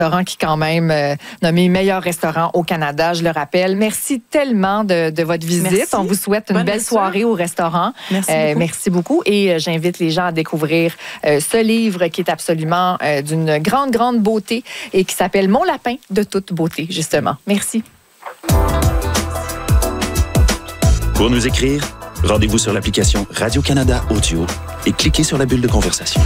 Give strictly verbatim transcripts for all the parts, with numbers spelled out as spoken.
restaurant qui quand même euh, nommé meilleur restaurant au Canada, je le rappelle. Merci tellement de, de votre visite. Merci. On vous souhaite une Bonne belle lecture. soirée au restaurant. Merci Euh, beaucoup. merci beaucoup. Et euh, j'invite les gens à découvrir euh, ce livre qui est absolument euh, d'une grande, grande beauté et qui s'appelle Mon lapin de toute beauté, justement. Merci. Pour nous écrire, rendez-vous sur l'application Radio-Canada Audio et cliquez sur la bulle de conversation.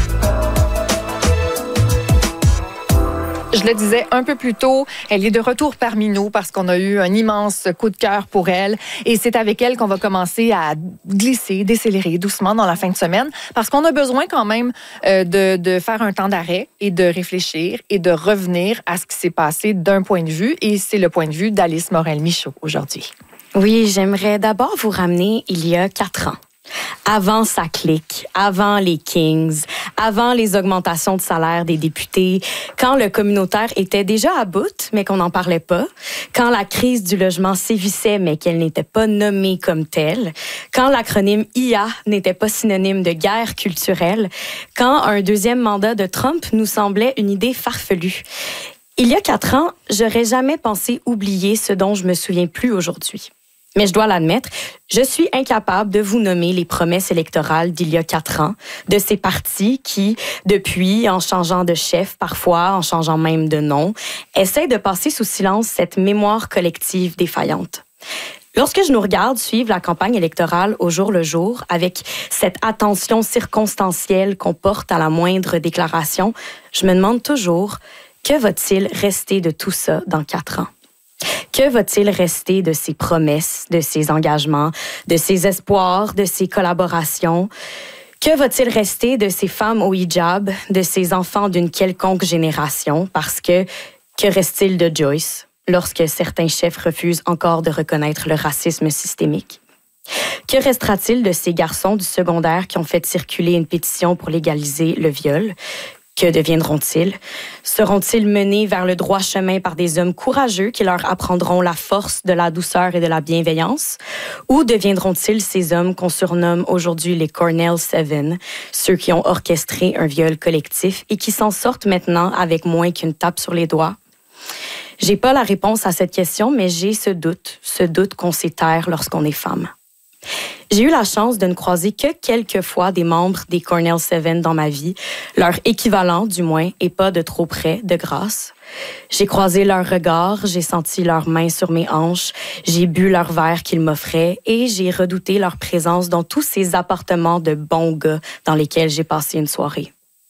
Je le disais un peu plus tôt, elle est de retour parmi nous parce qu'on a eu un immense coup de cœur pour elle. Et c'est avec elle qu'on va commencer à glisser, décélérer doucement dans la fin de semaine parce qu'on a besoin quand même euh, de, de faire un temps d'arrêt et de réfléchir et de revenir à ce qui s'est passé d'un point de vue. Et c'est le point de vue d'Alice Morel-Michaud aujourd'hui. Oui, j'aimerais d'abord vous ramener il y a quatre ans. Avant sa clique, avant les Kings, avant les augmentations de salaire des députés, quand le communautaire était déjà à bout, mais qu'on n'en parlait pas, quand la crise du logement sévissait, mais qu'elle n'était pas nommée comme telle, quand l'acronyme I A n'était pas synonyme de guerre culturelle, quand un deuxième mandat de Trump nous semblait une idée farfelue. Il y a quatre ans, j'aurais jamais pensé oublier ce dont je me souviens plus aujourd'hui. Mais je dois l'admettre, je suis incapable de vous nommer les promesses électorales d'il y a quatre ans, de ces partis qui, depuis, en changeant de chef parfois, en changeant même de nom, essaient de passer sous silence cette mémoire collective défaillante. Lorsque je nous regarde suivre la campagne électorale au jour le jour, avec cette attention circonstancielle qu'on porte à la moindre déclaration, je me demande toujours, que va-t-il rester de tout ça dans quatre ans? Que va-t-il rester de ses promesses, de ses engagements, de ses espoirs, de ses collaborations? Que va-t-il rester de ces femmes au hijab, de ces enfants d'une quelconque génération? Parce que, que reste-t-il de Joyce lorsque certains chefs refusent encore de reconnaître le racisme systémique? Que restera-t-il de ces garçons du secondaire qui ont fait circuler une pétition pour légaliser le viol? Que deviendront-ils? Seront-ils menés vers le droit chemin par des hommes courageux qui leur apprendront la force de la douceur et de la bienveillance? Ou deviendront-ils ces hommes qu'on surnomme aujourd'hui les Cornell Seven, ceux qui ont orchestré un viol collectif et qui s'en sortent maintenant avec moins qu'une tape sur les doigts? J'ai pas la réponse à cette question, mais j'ai ce doute, ce doute qu'on sait taire lorsqu'on est femme. J'ai eu la chance de ne croiser que quelques fois des membres des Cornell Seven dans ma vie, leur équivalent du moins, et pas de trop près, de grâce. J'ai croisé leurs regards, j'ai senti leurs mains sur mes hanches, j'ai bu leur verre qu'ils m'offraient et j'ai redouté leur présence dans tous ces appartements de bons gars dans lesquels j'ai passé une soirée.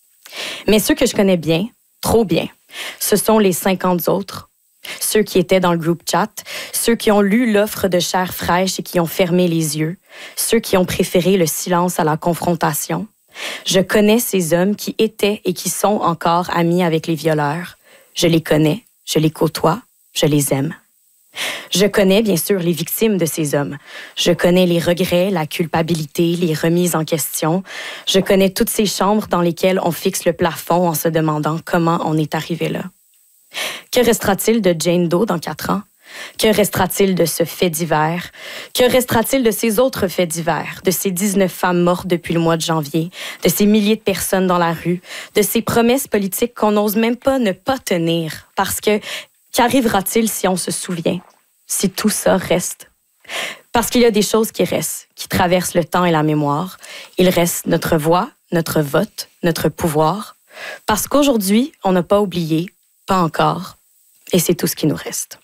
Mais ceux que je connais bien, trop bien, ce sont les cinquante autres. Ceux qui étaient dans le groupe chat, ceux qui ont lu l'offre de chair fraîche et qui ont fermé les yeux, ceux qui ont préféré le silence à la confrontation. Je connais ces hommes qui étaient et qui sont encore amis avec les violeurs. Je les connais, je les côtoie, je les aime. Je connais bien sûr les victimes de ces hommes. Je connais les regrets, la culpabilité, les remises en question. Je connais toutes ces chambres dans lesquelles on fixe le plafond en se demandant comment on est arrivé là. Que restera-t-il de Jane Doe dans quatre ans? Que restera-t-il de ce fait divers? Que restera-t-il de ces autres faits divers? De ces dix-neuf femmes mortes depuis le mois de janvier? De ces milliers de personnes dans la rue? De ces promesses politiques qu'on n'ose même pas ne pas tenir? Parce que qu'arrivera-t-il si on se souvient? Si tout ça reste? Parce qu'il y a des choses qui restent, qui traversent le temps et la mémoire. Il reste notre voix, notre vote, notre pouvoir. Parce qu'aujourd'hui, on n'a pas oublié, pas encore, et c'est tout ce qui nous reste.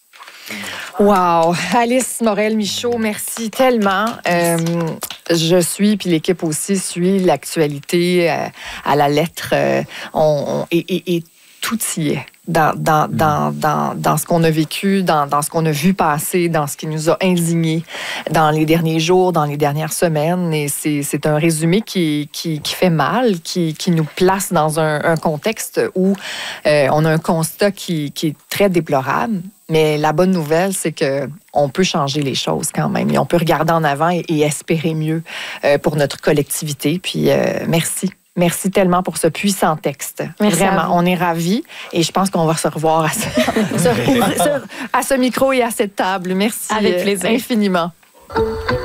Wow! Alice Morel-Michaud, merci tellement. Euh, je suis, puis l'équipe aussi suit l'actualité euh, à la lettre. Euh, on, on, et, et, et tout y est. Dans, dans, dans, dans, dans ce qu'on a vécu, dans, dans ce qu'on a vu passer, dans ce qui nous a indignés dans les derniers jours, dans les dernières semaines. Et c'est, c'est un résumé qui, qui, qui fait mal, qui, qui nous place dans un, un contexte où euh, on a un constat qui, qui est très déplorable. Mais la bonne nouvelle, c'est qu'on peut changer les choses quand même. Et on peut regarder en avant et, et espérer mieux euh, pour notre collectivité. Puis euh, merci. Merci tellement pour ce puissant texte. Merci. Vraiment, on est ravis et je pense qu'on va se revoir à ce, à ce micro et à cette table. Merci Avec plaisir. infiniment.